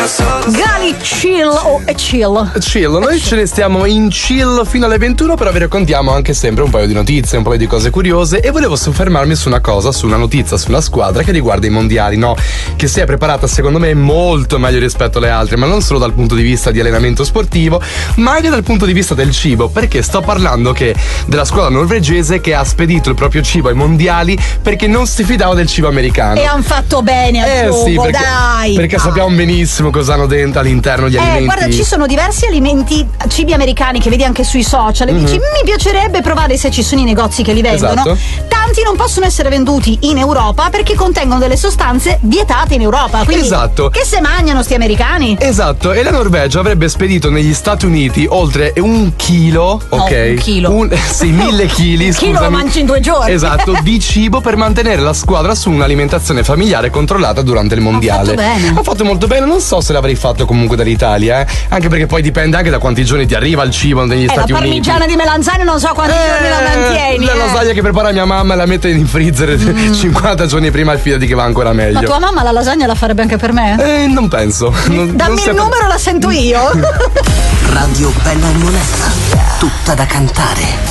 Gali chill o chill? Chill, noi ce ne stiamo in chill fino alle 21, però vi raccontiamo anche sempre un paio di notizie, un paio di cose curiose, e volevo soffermarmi su una cosa, su una notizia, su una squadra che riguarda i mondiali, no? Che si è preparata secondo me molto meglio rispetto alle altre, ma non solo dal punto di vista di allenamento sportivo, ma anche dal punto di vista del cibo, perché sto parlando della squadra norvegese che ha spedito il proprio cibo ai mondiali perché non si fidava del cibo americano. E hanno fatto bene al cibo, sì, dai! Perché sappiamo benissimo cosa hanno dentro all'interno gli alimenti. Guarda, ci sono diversi alimenti, cibi americani che vedi anche sui social e dici mi piacerebbe provare se ci sono i negozi che li vendono. Esatto. Tanti non possono essere venduti in Europa perché contengono delle sostanze vietate in Europa. Quindi esatto. Che se mangiano sti americani? Esatto, e la Norvegia avrebbe spedito negli Stati Uniti oltre 1 chilo, no, ok? 1 chilo. Sì, 1000 chili, Un chilo lo mangi in 2 giorni. Esatto, di cibo per mantenere la squadra su un'alimentazione familiare controllata durante il mondiale. Ha fatto bene. Ha fatto molto bene, non so se l'avrei fatto comunque dall'Italia, anche perché poi dipende anche da quanti giorni ti arriva il cibo negli Stati la Uniti. parmigiana di melanzane non so quanti giorni la mantieni. La lasagna che prepara mia mamma la mette in freezer 50 giorni prima, e fidati che va ancora meglio. Ma tua mamma la lasagna la farebbe anche per me? Non penso. Dammi il numero, la sento io. Radio Bella e Monella, tutta da cantare.